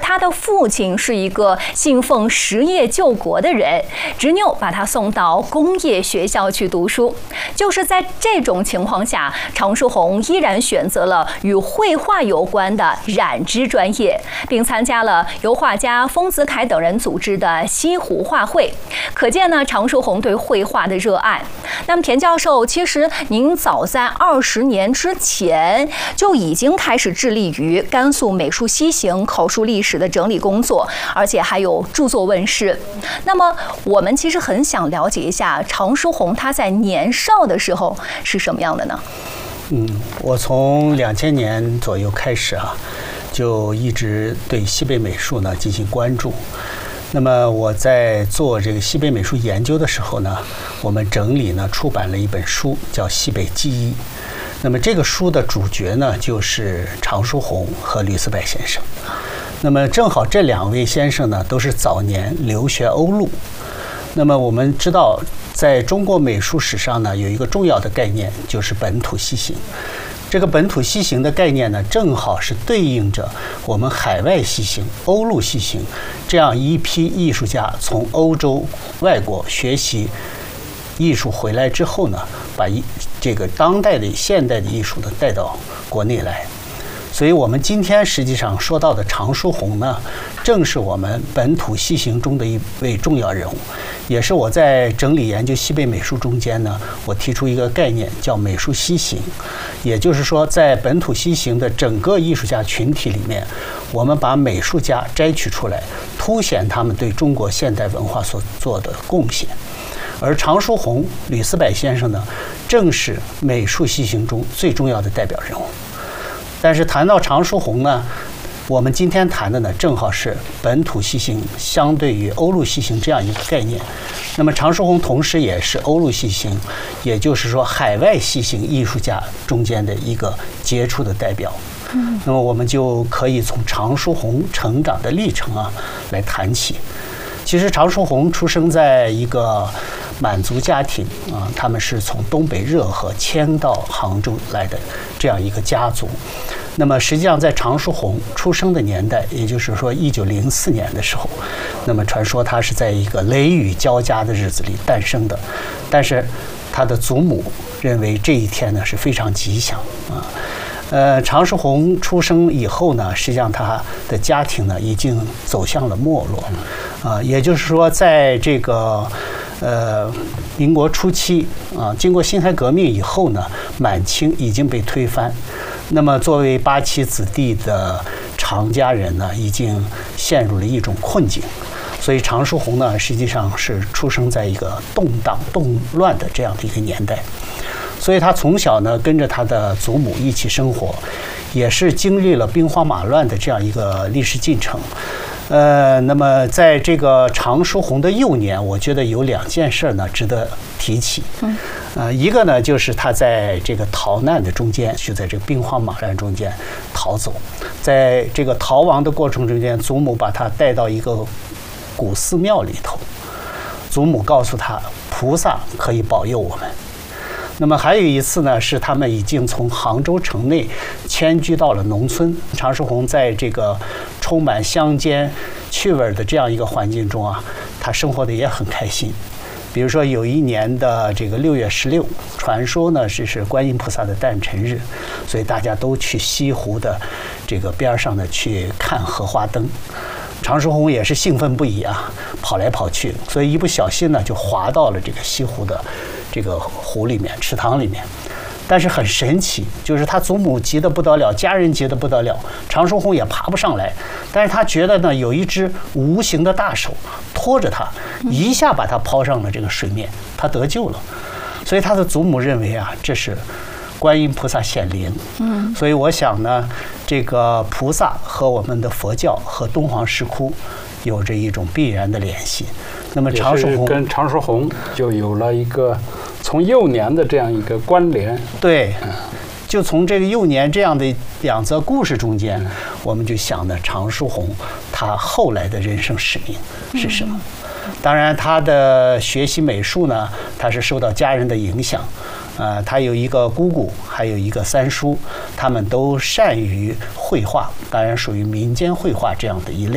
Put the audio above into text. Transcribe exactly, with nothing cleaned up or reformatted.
他的父亲是一个信奉实业救国的人，执拗把他送到工业学校去读书。就是在这种情况下，常书鸿依然选择了与绘画有关的染织专业，并参加了由画家丰子恺等人组织的西湖画会。可见呢，常书鸿对绘画的热爱。那么，田教授，其实您早在二十年之前就已经开始致力于甘肃美术西行口述历史的整理工作，而且还有著作问世。那么，我们其实很想了解一下常书鸿他在年少的时候是什么样的呢？ 嗯，我从两千年左右开始啊，就一直对西北美术呢进行关注。那么我在做这个西北美术研究的时候呢，我们整理呢出版了一本书，叫《西北记忆》。那么这个书的主角呢，就是常书鸿和吕思柏先生。那么正好这两位先生呢，都是早年留学欧陆。那么我们知道，在中国美术史上呢，有一个重要的概念，就是本土西行。这个本土西行的概念呢，正好是对应着我们海外西行、欧陆西行这样一批艺术家从欧洲外国学习艺术回来之后呢，把一这个当代的现代的艺术呢带到国内来。所以我们今天实际上说到的常书鸿呢，正是我们本土西行中的一位重要人物，也是我在整理研究西北美术中间呢，我提出一个概念叫美术西行。也就是说，在本土西行的整个艺术家群体里面，我们把美术家摘取出来，凸显他们对中国现代文化所做的贡献。而常书鸿、吕思柏先生呢，正是美术西行中最重要的代表人物。但是谈到常书鸿呢，我们今天谈的呢，正好是本土西行相对于欧陆西行这样一个概念。那么常书鸿同时也是欧陆西行，也就是说海外西行艺术家中间的一个杰出的代表。嗯，那么我们就可以从常书鸿成长的历程啊来谈起。其实常书鸿出生在一个满族家庭啊，他们是从东北热河迁到杭州来的这样一个家族。那么实际上在常书鸿出生的年代，也就是说一九零四年的时候，那么传说他是在一个雷雨交加的日子里诞生的，但是他的祖母认为这一天呢是非常吉祥啊。呃，常书鸿出生以后呢，实际上他的家庭呢已经走向了没落，啊，也就是说，在这个呃民国初期啊，经过辛亥革命以后呢，满清已经被推翻，那么作为八旗子弟的常家人呢，已经陷入了一种困境。所以常书鸿呢，实际上是出生在一个动荡动乱的这样的一个年代。所以他从小呢跟着他的祖母一起生活，也是经历了兵荒马乱的这样一个历史进程。呃，那么在这个常书鸿的幼年，我觉得有两件事呢值得提起。嗯，呃，一个呢就是他在这个逃难的中间，就在这个兵荒马乱中间逃走，在这个逃亡的过程中间，祖母把他带到一个古寺庙里头，祖母告诉他，菩萨可以保佑我们。那么还有一次呢，是他们已经从杭州城内迁居到了农村。常书鸿在这个充满乡间趣味的这样一个环境中啊，他生活的也很开心。比如说有一年的这个六月十六，传说呢是是观音菩萨的诞辰日，所以大家都去西湖的这个边上呢去看荷花灯。常书鸿也是兴奋不已啊，跑来跑去，所以一不小心呢就滑到了这个西湖的这个湖里面、池塘里面。但是很神奇，就是他祖母急得不得了，家人急得不得了，常书鸿也爬不上来。但是他觉得呢，有一只无形的大手拖着他，一下把他抛上了这个水面，他得救了。所以他的祖母认为啊，这是观音菩萨显灵。嗯，所以我想呢，这个菩萨和我们的佛教和敦煌石窟有着一种必然的联系。那么常书鸿跟常书鸿就有了一个从幼年的这样一个关联。 对，就从这个幼年这样的两则故事中间，我们就想呢，常书鸿他后来的人生使命是什么？当然，他的学习美术呢，他是受到家人的影响。呃，他有一个姑姑，还有一个三叔，他们都善于绘画，当然属于民间绘画这样的一类。